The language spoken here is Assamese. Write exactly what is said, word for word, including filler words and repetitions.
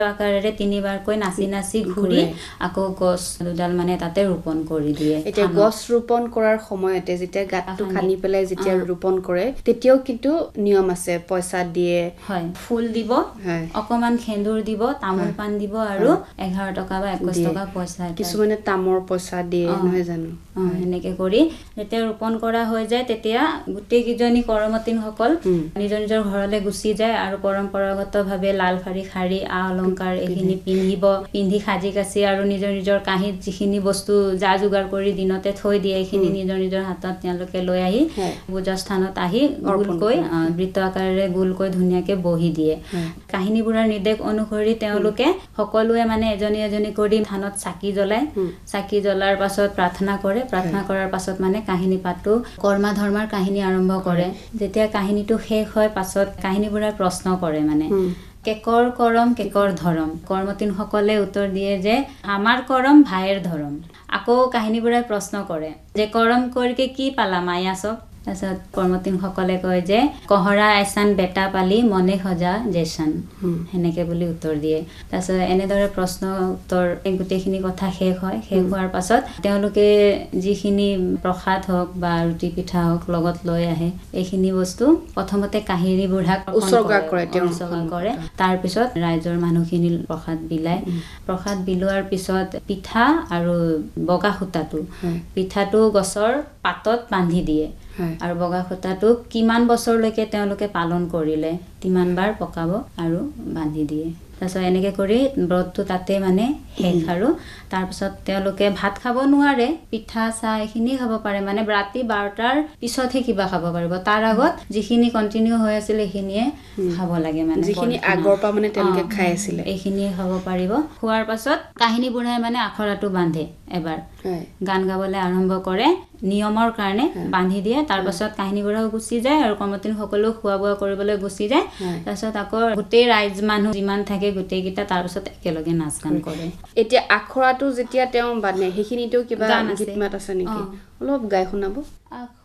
আকাৰেৰে তিনিবাৰকৈ নাচি নাচি ঘূৰি আকৌ গছ দুডাল মানে তাতে ৰোপণ কৰি দিয়ে এতিয়া গছ ৰোপণ কৰাৰ সময়তে যেতিয়া গাঁতটো খানি পেলাই যেতিয়া ৰোপণ কৰে তেতিয়াও কিন্তু নিয়ম আছে পইচা দিয়ে হয় ফুল দিব অকমান খেন্দুৰ দিব তামোল পাণ দিব আৰু এঘাৰ টকা বা একৈশ টকা পইচা কিছুমানে তামৰ পইচা দিয়ে নহয় জানো এনেকে কৰি যেতিয়া ৰোপণ কৰা হৈ যায় তেতিয়া গোটেই কেইজনী কৰমতিনসকল নিজৰ নিজৰ ঘৰলৈ গুচি যায় আৰু পৰম্পৰাগতভাৱে লাল শাৰী শাৰী আ অলংকাৰ এইখিনি পিন্ধিব পিন্ধি সাজি কাচি আৰু নিজৰ নিজৰ কাঁহীত যিখিনি বস্তু যা যোগাৰ কৰি দিনতে থৈ দিয়ে এইখিনি নিজৰ নিজৰ হাতত তেওঁলোকে লৈ আহি পূজা স্থানত আহি গোলকৈ বৃত্ত আকাৰেৰে গোলকৈ ধুনীয়াকৈ বহি দিয়ে কাহিনীবোৰৰ নিৰ্দেশ অনুসৰি তেওঁলোকে সকলোৱে মানে এজনী এজনী কৰি থানত চাকি জ্বলায় চাকি জ্বলাৰ পাছত প্ৰাৰ্থনা কৰে প্ৰাৰ্থনা কৰাৰ পাছত মানে কাহিনী পাতো কৰ্মা ধৰ্মৰ কাহিনী আৰম্ভ কৰে যেতিয়া কাহিনীটো শেষ হয় পাছত কাহিনীবোৰৰ প্ৰশ্ন কৰে মানে কেকৰ কৰম কেকৰ ধৰম কৰ্মতিনসকলে উত্তৰ দিয়ে যে আমাৰ কৰম ভাইৰ ধৰম আকৌ কাহিনীবোৰে প্ৰশ্ন কৰে যে কৰম কৰিকে কি পালা মায়া চব তাৰপিছত কৰ্মতিনসকলে কয় যে কহৰা আইচান বেটা পালি মনে সজা জেচান সেনেকে বুলি উত্তৰ দিয়ে তাৰপিছত এনেদৰে প্ৰশ্ন উত্তৰ গোটেইখিনি কথা শেষ হয় শেষ হোৱাৰ পাছত তেওঁলোকে যিখিনি প্ৰসাদ হওক বা ৰুটি পিঠা হওক লগত লৈ আহে এইখিনি বস্তু প্ৰথমতে কাহিনী বুঢ়াক উৎসৰ্গা কৰে উৎসৰ্গা কৰে তাৰপিছত ৰাইজৰ মানুহখিনি প্ৰসাদ বিলায় প্ৰসাদ বিলোৱাৰ পিছত পিঠা আৰু বগা সূতাটো পিঠাটো গছৰ পাতত বান্ধি দিয়ে আৰু বগা সূতাটো কিমান বছৰলৈকে তেওঁলোকে পালন কৰিলে তিমান বাৰ পকাব আৰু বান্ধি দিয়ে তাৰপিছত এনেকৈ কৰি ব্ৰতটো তাতে মানে শেষ আৰু তাৰপিছত তেওঁলোকে ভাত খাব নোৱাৰে পিঠা চাহ এইখিনি খাব পাৰে মানে ৰাতি বাৰটাৰ পিছতহে কিবা খাব পাৰিব তাৰ আগত যিখিনি কণ্টিনিউ হৈ আছিলে সেইখিনিয়ে খাব লাগে মানে যিখিনি আগৰ পৰা মানে তেওঁলোকে খাই আছিলে এইখিনিয়ে খাব পাৰিব খোৱাৰ পাছত কাহিনী বুঢ়াই মানে আখৰাটো বান্ধে এবাৰ গান গাবলৈ আৰম্ভ কৰে নিয়মৰ কাৰণে বান্ধি দিয়ে তাৰ পাছত কাহিনীবোৰো গুচি যায় আৰু কৰ্মতিন সকলো খোৱা বোৱা কৰিবলৈ গুচি যায় তাৰপিছত আকৌ গোটেই ৰাইজ মানুহ যিমান থাকে গোটেইকেইটা তাৰ পাছত একেলগে নাচ গান কৰে এতিয়া আখৰাটো যেতিয়া তেওঁ বান্ধে সেইখিনিতো কিবা গীত মাত আছে নেকি অলপ গাই শুনাব